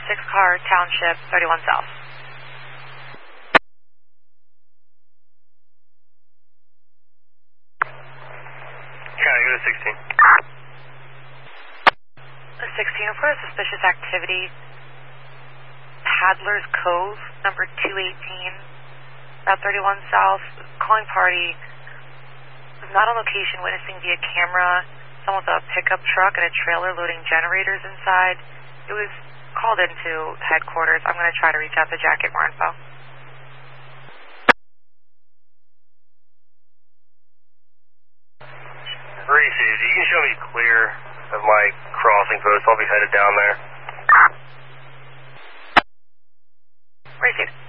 6-car Township, 31 South. County, go to 16. 16, report a suspicious activity. Paddler's Cove, number 218, Route 31 South. Calling party was not on location, witnessing via camera someone with a pickup truck and a trailer loading generators inside. It was called into headquarters. I'm going to try to reach out to Jack, get more info. Reese, if you can show me clear of my crossing post, I'll be headed down there. Received.